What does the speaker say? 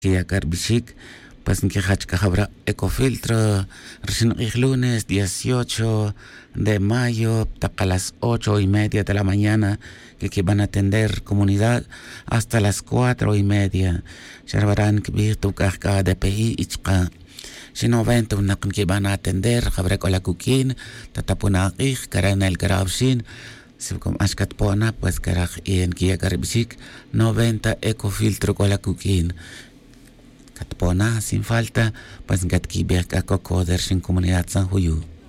que Carbishik, pues que Hachcajabra Ecofiltro, recién el lunes 18 de mayo, a las 8:30 de la mañana, que van a atender comunidad hasta las 4:30. Sharbaran que vi tu caja de PI y chica. Si no ven, una que van a atender, Jabre con la cuquín, tatapuna ik, carana el garabshin. Si como ascat pona, pues caraj y en Kia Carbishik, 90 Ecofiltro con la cuquín. Katpona sin falta, pues gat ki berka kokoder sin comunidad San Juyu.